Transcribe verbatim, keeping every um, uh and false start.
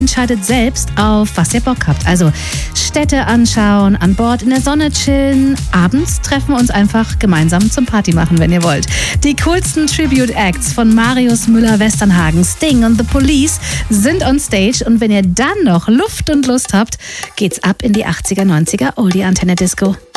Entscheidet selbst, auf was ihr Bock habt. Also Städte anschauen, an Bord in der Sonne chillen. Abends treffen wir uns einfach gemeinsam zum Party machen, wenn ihr wollt. Die coolsten Tribute-Acts von Marius Müller-Westernhagen, Sting und The Police sind on stage. Und wenn ihr dann noch Luft und Lust habt, geht's ab in die achtziger, neunziger Oldie-Antenne-Disco.